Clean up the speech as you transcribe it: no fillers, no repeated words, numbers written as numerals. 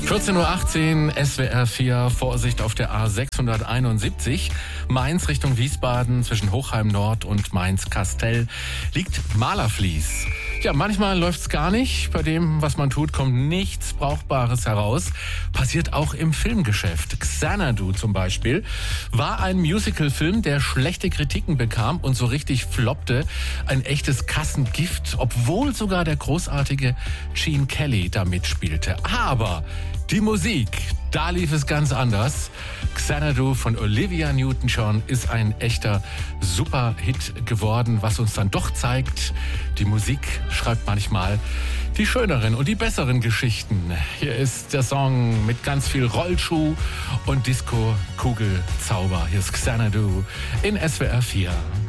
14.18 Uhr, SWR 4, Vorsicht auf der A671. Mainz Richtung Wiesbaden zwischen Hochheim Nord und Mainz-Kastell liegt Malerflies. Ja, manchmal läuft's gar nicht. Bei dem, was man tut, kommt nichts Brauchbares heraus. Passiert auch im Filmgeschäft. Xanadu zum Beispiel war ein Musicalfilm, der schlechte Kritiken bekam und so richtig floppte. Ein echtes Kassengift, obwohl sogar der großartige Gene Kelly da mitspielte. Aber die Musik, da lief es ganz anders. Xanadu von Olivia Newton-John ist ein echter Superhit geworden, was uns dann doch zeigt, die Musik schreibt manchmal die schöneren und die besseren Geschichten. Hier ist der Song mit ganz viel Rollschuh und Disco-Kugelzauber. Hier ist Xanadu in SWR 4.